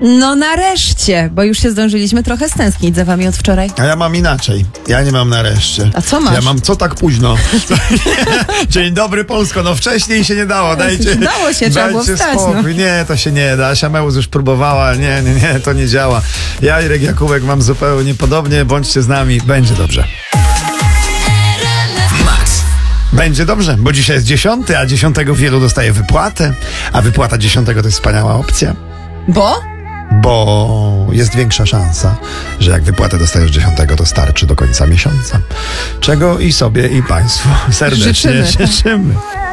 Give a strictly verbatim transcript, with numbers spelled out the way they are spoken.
No nareszcie, bo już się zdążyliśmy trochę stęsknić za wami od wczoraj. A ja mam inaczej. Ja nie mam nareszcie. A co masz? Ja mam co tak późno. Dzień dobry Polsko, no wcześniej się nie dało. Dajcie, Dało się, trzeba było dajcie wstać, spokój. no. Nie, to się nie da. Asia Mełz już próbowała. Nie, nie, nie, to nie działa. Ja, Irek Jakubek, mam zupełnie podobnie. Bądźcie z nami. Będzie dobrze. Będzie dobrze, bo dzisiaj jest dziesiąty, a dziesiątego wielu dostaje wypłatę, a wypłata dziesiątego to jest wspaniała opcja, Bo? bo jest większa szansa, że jak wypłatę dostajesz dziesiątego, to starczy do końca miesiąca. Czego i sobie, i państwu serdecznie Życzymy. życzymy.